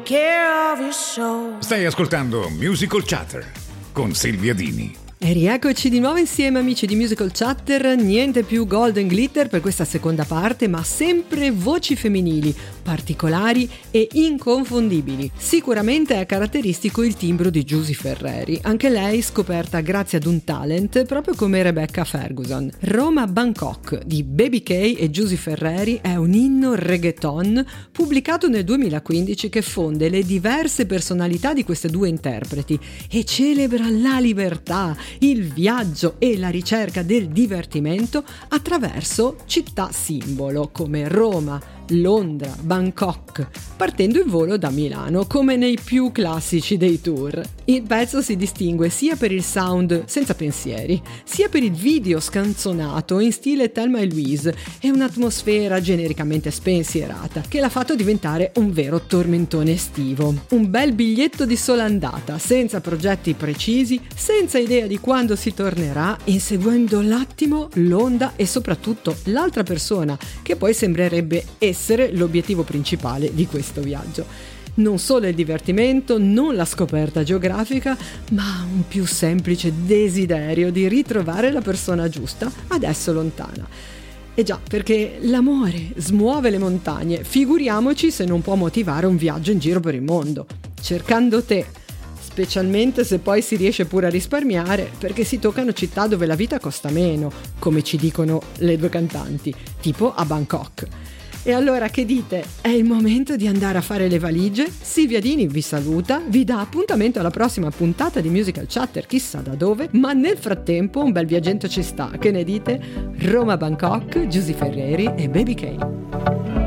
care of your soul. Stai ascoltando Musical Chatter con Silvia Dini. E rieccoci di nuovo insieme, amici di Musical Chatter. Niente più Golden Glitter per questa seconda parte, ma sempre voci femminili, particolari e inconfondibili. Sicuramente è caratteristico il timbro di Giusy Ferreri, anche lei scoperta grazie ad un talent proprio come Rebecca Ferguson. Roma Bangkok di Baby K e Giusy Ferreri è un inno reggaeton pubblicato nel 2015 che fonde le diverse personalità di queste due interpreti e celebra la libertà, il viaggio e la ricerca del divertimento attraverso città simbolo come Roma, Londra, Bangkok, partendo in volo da Milano come nei più classici dei tour. Il pezzo si distingue sia per il sound senza pensieri, sia per il video scanzonato in stile Thelma e Louise e un'atmosfera genericamente spensierata che l'ha fatto diventare un vero tormentone estivo. Un bel biglietto di sola andata, senza progetti precisi, senza idea di quando si tornerà, inseguendo l'attimo, l'onda e soprattutto l'altra persona che poi sembrerebbe essere l'obiettivo principale di questo viaggio. Non solo il divertimento, non la scoperta geografica, ma un più semplice desiderio di ritrovare la persona giusta, adesso lontana. E già, perché l'amore smuove le montagne, figuriamoci se non può motivare un viaggio in giro per il mondo, cercando te, specialmente se poi si riesce pure a risparmiare, perché si toccano città dove la vita costa meno, come ci dicono le due cantanti, tipo a Bangkok. E allora che dite? È il momento di andare a fare le valigie? Silvia Dini vi saluta, vi dà appuntamento alla prossima puntata di Musical Chatter, chissà da dove, ma nel frattempo un bel viaggetto ci sta, che ne dite? Roma Bangkok, Giusy Ferreri e Baby K.